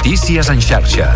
Notícies en xarxa.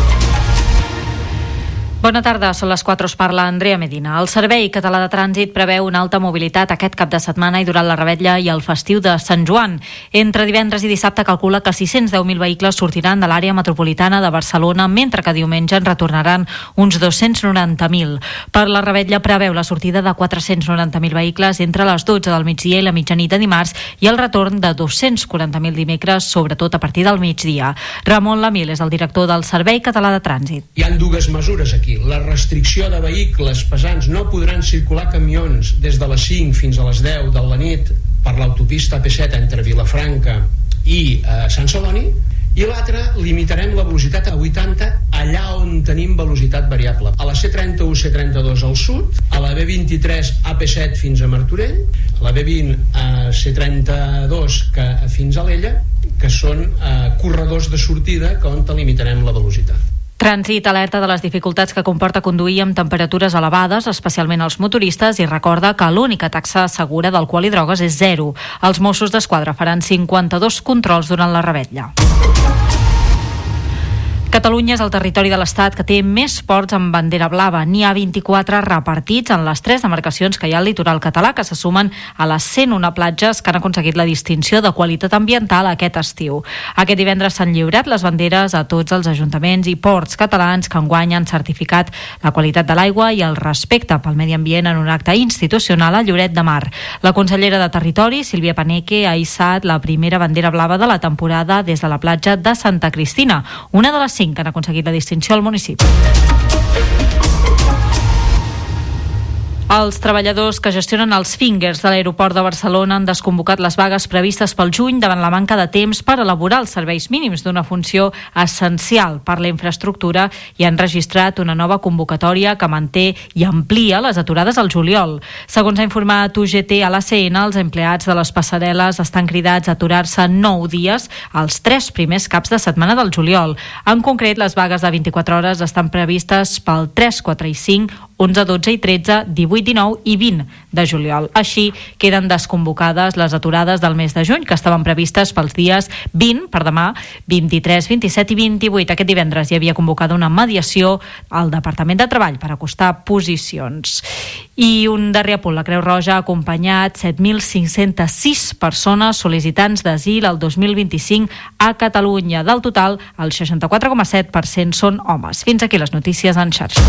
Bona tarda, són les 4, us parla Andrea Medina. El Servei Català de Trànsit preveu una alta mobilitat aquest cap de setmana i durant la revetlla i el festiu de Sant Joan. Entre divendres i dissabte calcula que 610.000 vehicles sortiran de l'àrea metropolitana de Barcelona, mentre que diumenge en retornaran uns 290.000. Per la revetlla preveu la sortida de 490.000 vehicles entre les 12 del migdia i la mitjanit de dimarts i el retorn de 240.000 dimecres, sobretot a partir del migdia. Ramon Lamil és el director del Servei Català de Trànsit. Hi ha dues mesures aquí. La restricció de vehicles pesants, no podran circular camions des de les 5 fins a les 10 de la nit per l'autopista AP7 entre Vilafranca i Sant Celoni, i l'altra, limitarem la velocitat a 80 allà on tenim velocitat variable. A la C31, C32 al sud, a la B23 AP7 fins a Martorell, a la B20 C32 fins a l'Ella, que són corredors de sortida on limitarem la velocitat. Trànsit alerta de les dificultats que comporta conduir amb temperatures elevades, especialment als motoristes, i recorda que l'única taxa segura d'alcohol i drogues és 0. Els Mossos d'Esquadra faran 52 controls durant la revetlla. Catalunya és el territori de l'Estat que té més ports amb bandera blava. N'hi ha 24 repartits en les 3 demarcacions que hi ha al litoral català, que se sumen a les 101 platges que han aconseguit la distinció de qualitat ambiental aquest estiu. Aquest divendres s'han lliurat les banderes a tots els ajuntaments i ports catalans que enguany han certificat la qualitat de l'aigua i el respecte pel medi ambient en un acte institucional a Lloret de Mar. La consellera de Territori, Sílvia Paneque, ha hissat la primera bandera blava de la temporada des de la platja de Santa Cristina, una de les 5 que han aconseguit la distinció al municipi. Els treballadors que gestionen els fingers de l'aeroport de Barcelona han desconvocat les vagues previstes pel juny davant la manca de temps per elaborar els serveis mínims d'una funció essencial per la infraestructura i han registrat una nova convocatòria que manté i amplia les aturades al juliol. Segons ha informat UGT a l'ACN, els empleats de les passarel·les estan cridats a aturar-se 9 dies els 3 primers caps de setmana del juliol. En concret, les vagues de 24 hores estan previstes pel 3, 4 i 5, 11, 12 i 13, 18, 19 i 20 de juliol. Així queden desconvocades les aturades del mes de juny, que estaven previstes pels dies 20, per demà, 23, 27 i 28. Aquest divendres hi havia convocada una mediació al Departament de Treball per acostar posicions. I un darrer apunt, la Creu Roja ha acompanyat 7.506 persones sol·licitants d'asil el 2025 a Catalunya. Del total, el 64,7% són homes. Fins aquí les notícies en xarxa.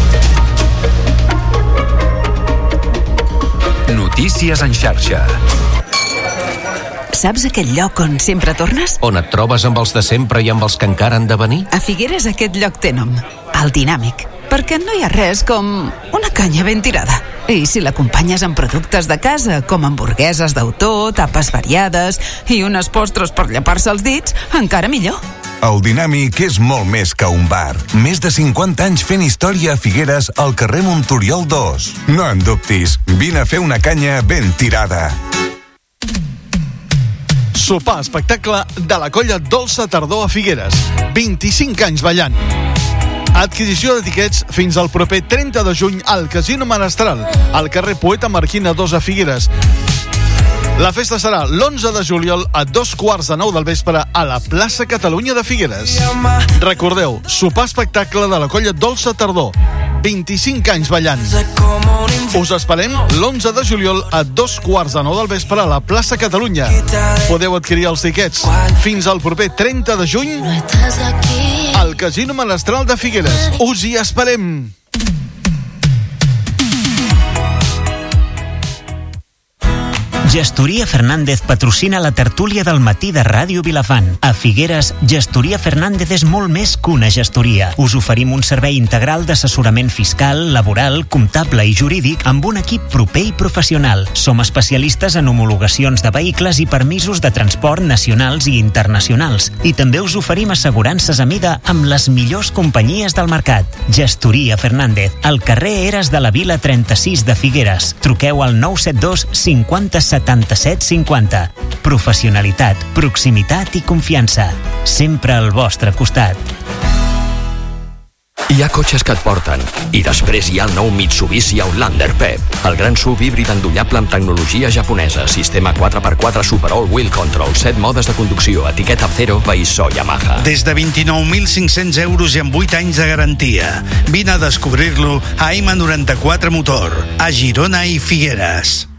Notícies en xarxa. Saps aquell lloc on sempre tornes? On et trobes amb els de sempre i amb els que encara han de venir? A Figueres aquest lloc té nom, el Dinàmic, perquè no hi ha res com una canya ben tirada. I si l'acompanyes amb productes de casa, com hamburgueses d'autor, tapes variades i unes postres per llepar-se els dits, encara millor. El Dinàmic és molt més que un bar. Més de 50 anys fent història a Figueres al carrer Montoriol 2. No en dubtis, vine a fer una canya ben tirada. Sopar espectacle de la colla Dolça Tardor a Figueres. 25 anys ballant. Adquisició de tiquets fins al proper 30 de juny al Casino Menestral, al carrer Poeta Marquina 2 a Figueres. La festa serà l'11 de juliol a 2:15 del vespre a la plaça Catalunya de Figueres. Recordeu, sopar espectacle de la colla Dolça Tardor. 25 anys ballant. Us esperem l'11 de juliol a 2:15 del vespre a la plaça Catalunya. Podeu adquirir els tiquets fins al proper 30 de juny al Casino Menestral de Figueres. Us hi esperem! Gestoria Fernández patrocina la tertúlia del matí de Ràdio Vilafant. A Figueres, Gestoria Fernández és molt més que una gestoria. Us oferim un servei integral d'assessorament fiscal, laboral, comptable i jurídic amb un equip proper i professional. Som especialistes en homologacions de vehicles i permisos de transport nacionals i internacionals. I també us oferim assegurances a mida amb les millors companyies del mercat. Gestoria Fernández, al carrer Eres de la Vila 36 de Figueres. Truqueu al 972 50 77 50. Professionalitat, proximitat i confiança. Sempre al vostre costat. Hi ha cotxes que et porten. I després hi ha el nou Mitsubishi Outlander PHEV, el gran SUV híbrid endollable amb tecnologia japonesa, sistema 4x4 Super All-Wheel Control, 7 modes de conducció, etiqueta Zero, Veissó, Yamaha. Des de 29.500 euros i amb 8 anys de garantia. Vine a descobrir-lo a M94 Motor, a Girona i Figueres.